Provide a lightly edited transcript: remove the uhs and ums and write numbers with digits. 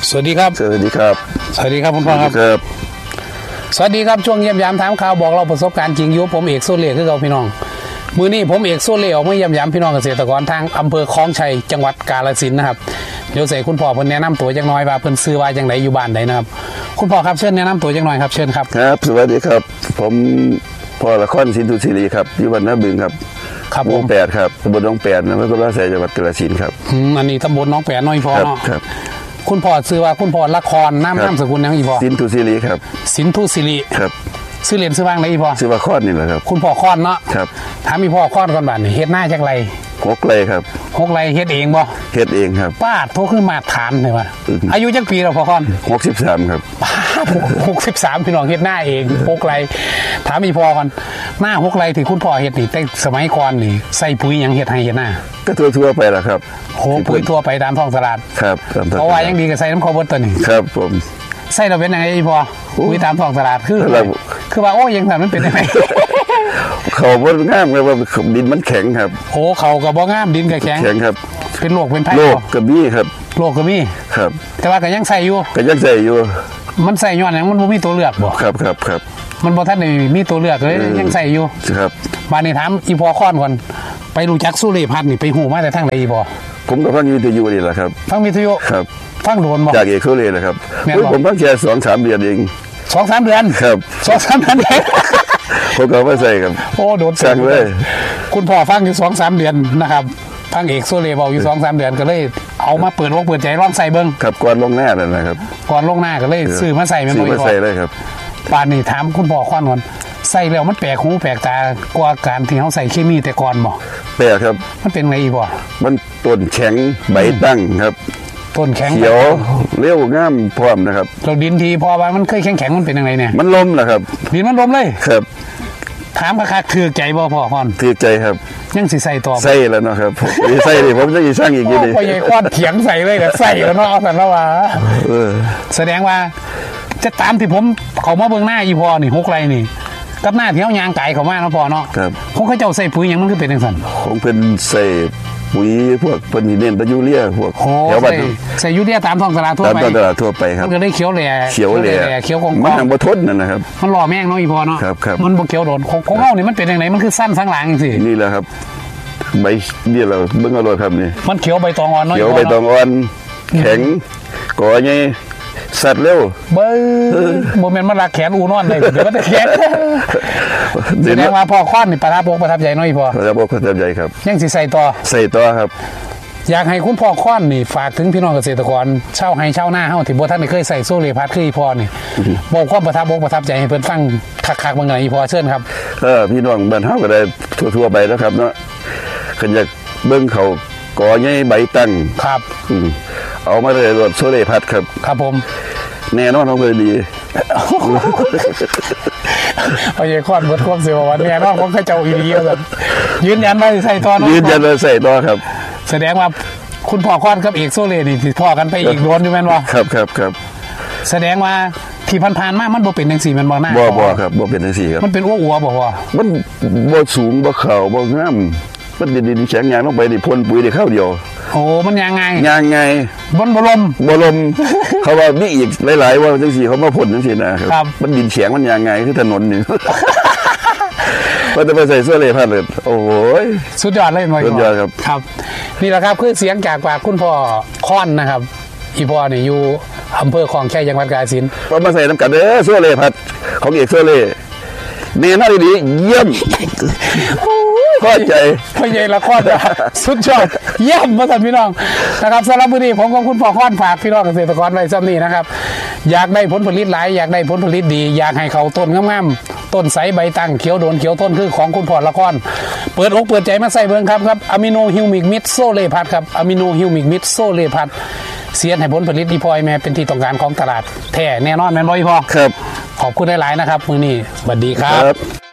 สวัสดีครับสวัสดีครับสวัสดีครับคุณพ่อครับสวัสดีครับช่วงเยี่ยมยามถามข่าวบอกเราประสบการณ์จริงอยู่ผมเอกโซเล่คือเราพี่น้องมือนี้ผมเอกโซเล่ออกมาเยี่ยมยามพี่น้องเกษตรกรทางอำเภอคลองชัยจังหวัดกาฬสินธุ์นะครับเดี๋ยวใส่คุณพ่อเพิ่นแนะนำตัวจังน้อยว่าเพิ่นซื้อว่าจังไหนอยู่บ้านไหนนะครับคุณพ่อครับเชิญแนะนำตัวจังน้อยครับเชิญครับครับสวัสดีครับผมพ่อละครสินธุศิริครับอยู่บ้านนาบึงครับครับผม8ครับตำบลหนองแปดอำเภอกุฎราชจังหวัดกาฬสินธุ์ครับอันนี้ตำบลหนองแปดน้อยพ่อเนาะครับคุณพ่อซื้อว่าคุณพ่อละครนามสกุลยังอีพ่อสินธุศิริครับสินธุศิริครับซื้อเรียนซื้อบ้างได้อีพ่อซื้อว่าคอนนี่แหละครับคุณพ่อคอนเนาะครับถามอีพ่อคอนก่อนบ้านนี่เฮ็ดหน้าจักไร 6 ไร่ครับ 6 ไร่เฮ็ดเองบ่เฮ็ดเองครับป้าโทขึ้นมาฐานเลยว่าอายุจักปีแล้วพ่อคอน 63ครับ 63พี่น้องเฮ็ดหน้าเอง6 ไร่ถามอีพ่อก่อนหน้า6 ไร่ที่คุณพ่อเฮ็ดนี่แต่สมัยก่อนนี่ใส่ปุ๋ยหยังเฮ็ดให้เฮ็ดหน้าก็ทั่วไปล่ะครับโหปุ๋ยทั่วไปตามท้องตลาดครับเพราะว่ายังดีก็ใส่น้ำข้าวบดตัวนี้ครับผมใส่เราเป็นยังไงอีพ่อปุ๋ยตามท้องตลาดคือว่าโอ้ยังสั่นมันเป็นยังไงเขาบ่งามครับว่าดินมันแข็งครับโอ้เขาก็บ่งามดินก็แข็งครับเป็นโรคเป็นไผ่โรคกระบี่ครับโรคกระบี่ครับแต่ว่าก็ยังใส่อยู่มันใส่ย้อนหยังมันบ่มีตัวเลือกบ่ครับมันบ่ทันได้มีตัวเลือกเลยยังใส่อยู่ครับมานี่ถามอีพ่อค้อนก่อนไปรู้จักสุเรพัฒน์นี่ไปฮู้มาแต่ทางไหนอีพ่อผมก็ฟังวิทยุนี่แหละครับฟังวิทยุครับฟังโดนบ่จากเอกโซเล่แหละครับผมฟังแค่ 2-3 เดือนเอง 2-3 เดือนครับ 2-3 เดือนเองผมก็ไม่ใส่ครับโอ้โดนสั่งเลยคุณพ่อฟังอยู่ 2-3 เดือนนะครับฟังเอกโซเล่เว้าอยู่ 2-3 เดือนก็เลยเอามาเปิดใจลองใส่เบิ่งครับก่อนลงหน้านั่นนะครับก่อนลงหน้าก็เลยซื้อมาใส่แม่นบ่ซื้อมาใส่เลยครับป่านนี้ถามคุณพ่อค้อนก่อนใส่แล้วมันแปลกหูแปลกตากว่าการที่เฮาใส่เคมีแต่ก่อนบ่แปลกครับมันเป็นไงอีบ่มันต้นแข็งใบตั้งครับต้นแข็งเขียวเลี้ยวงามพร้อมนะครับเราดินทีพอว่ามันเคยแข็งมันเป็นยังไงเนี่ยมันล้มแหละครับดินมันล้มเลยครับถามคักๆถือใจบ่พ่อค้อนถือใจครับยังสิใส่ต่อใส่แล้วเนาะครับใส่ดิผมจะสร้างอีกทีนึงพ่อใหญ่ค้อนเถียงใส่เลยแต่ใส่แล้วเนาะเอาสั่นแล้วว่าแสดงว่าจะตามที่ผมเขามาเบิ่งหน้าอีพ่อนี่6 ไร่นี่กับหน้าที่เฮายางไก่เข้ามาเนาะพ่อเนาะครับผมเขาเจ้าใส่ปุ๋ยหยังมันคือเป็นจังซั่นผมเป็นใส่ปุ๋ยพวกเพิ่นเน้นตะยูเรียพวกแถวบ้านใส่ยูเรียตามท้องตลาดทั่วไปตามท้องตลาดทั่วไปครับมันก็ได้เขียวแหล่เขียวกองมันบ่ทนนั่นนะครับมันหล่อแม่งเนาะอีพ่อเนาะครับมันบ่เขียวโดนของเฮานี่มันเป็นจังได๋มันคือสั้นสังหลังจังซี่นี่แหละครับใบเดียวเราเบิ่งเอาเลยครับนี่มันเขียวใบตองอ่อนเนาะเขียวใบตองอ่อนแข็งก่อใหญ่สัตว์เร็วเบ้อโมเมนต์มันรักแขนอูนอนเลยเดี๋ยวมันจะแขนแสดงว่าพ่อค้อนนี่ประทับใจน้อยพ่อประทับใจครับยังสิใส่ต่อครับอยากให้คุณพ่อค้อนนี่ฝากถึงพี่น้องเกษตรกรชาวไร่ชาวนาเฮาที่บ่ทันได้เคยใส่โซเล่พัดคืออีพ่อนี่บอกความประทับใจให้เพิ่นฟังคักๆบางอย่างอีพ่อเชิญครับพี่น้องบ้านเฮาก็ได้ทั่วๆไปแล้วครับเนาะคันอยากเบิ่งเขาก่อใหญ่ใบตั้งครับเอามาเลยรถโซเล่พัดครับผมแน่นอนเขาเลยดีพ่อใหญ่ค้อนเบิดความเสียว่าแน่นอนของเขาเจ้าอีหลีว่ายืนยันว่าใส่ต่อเนาะยืนยันว่าใส่ต่อครับแสดงว่าคุณพ่อค้อนกับเอกโซเล่นี่สิพ่อกันไปอีกโดนอยู่แม่นบ่ครับแสดงว่าที่ผ่านๆมามันบ่เป็นจังซี่แม่นบ่หน้าบ่ครับบ่เป็นจังซี่ครับมันเป็นอ้วบ่พ่อมันบ่สูงบ่ขาวบ่งามมันดินแข็งยางลงไปนี่พ่นปุ๋ยได้ข้าวเดียวโอ้มันยางไงบ่ลมเขาว่ามีอีกหลายๆว่าจังซี่เขามาพ่นจังซี่นะครับมันดินแข็งมันยางไงคือถนนนี่ก็จะไปใส่เสื้อเลยพัดเลยโอ้โหสุดยอดเลยหน่อยสุดยอดครับนี่แหละครับคือเสียงจากปากคุณพ่อค้อนนะครับอีพ่อนี่อยู่อำเภอคลองชัยจังหวัดกาฬสินธุ์ก็มาใส่น้ำกันเด้อเสื้อเลยพัดของเอกเสื้อเลยเนียน่าดีเยี่ยมเข้าใจพ่อใหญ่ละครสุดยอดเยี่ยมมาสั่นพี่น้องนะครับสำหรับวันนี้ผมกับคุณพ่อค้อนฝากพี่น้องเกษตรกรไว้ซ้ำนี้นะครับอยากได้ผลผลิตหลายอยากได้ผลผลิตดีอยากให้เขาต้นงามๆต้นใสใบตั้งเขียวโดนเขียวต้นคือของคุณพ่อละครเปิดอกเปิดใจมาใส่เบิ่งครับอะมิโนฮิวมิกมิดโซเล่พัดครับอะมิโนฮิวมิกมิดโซเล่พัดเสียนให้ผลผลิตดีพอยแม่เป็นที่ต้องการของตลาดแท้แน่นอนแม่นบ่อีพ่อครับขอบคุณหลายๆนะครับมื้อนี้สวัสดีครับ